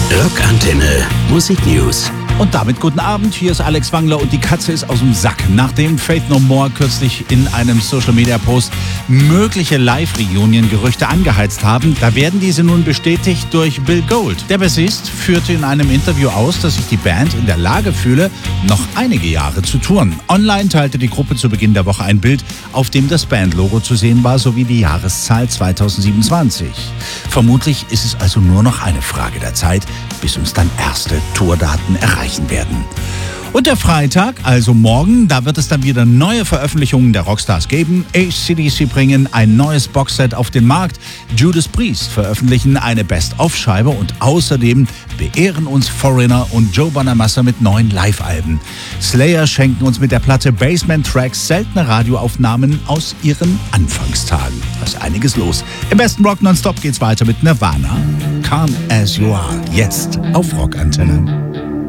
Rockantenne Musik News. Und damit guten Abend, hier ist Alex Wangler und die Katze ist aus dem Sack. Nachdem Faith No More kürzlich in einem Social-Media-Post mögliche Live-Reunion-Gerüchte angeheizt haben, da werden diese nun bestätigt durch Bill Gold. Der Bassist führte in einem Interview aus, dass sich die Band in der Lage fühle, noch einige Jahre zu touren. Online teilte die Gruppe zu Beginn der Woche ein Bild, auf dem das Bandlogo zu sehen war, sowie die Jahreszahl 2027. Vermutlich ist es also nur noch eine Frage der Zeit, bis uns dann erste Tourdaten erreichen werden. Und der Freitag, also morgen, da wird es dann wieder neue Veröffentlichungen der Rockstars geben. AC/DC bringen ein neues Boxset auf den Markt. Judas Priest veröffentlichen eine Best-of-Scheibe und außerdem beehren uns Foreigner und Joe Bonamassa mit neuen Live-Alben. Slayer schenken uns mit der Platte Basement Tracks seltene Radioaufnahmen aus ihren Anfangstagen. Da ist einiges los. Im besten Rock Nonstop geht's weiter mit Nirvana. Calm As You Are. Jetzt auf Rockantenne.